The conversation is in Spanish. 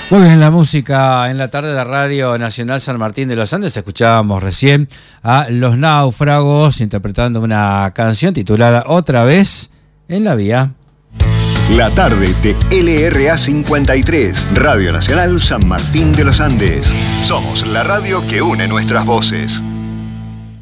Muy bien, la música en la tarde de Radio Nacional San Martín de los Andes. Escuchábamos recién a Los Náufragos interpretando una canción titulada Otra vez en la vía. La tarde de LRA 53, Radio Nacional San Martín de los Andes. Somos la radio que une nuestras voces.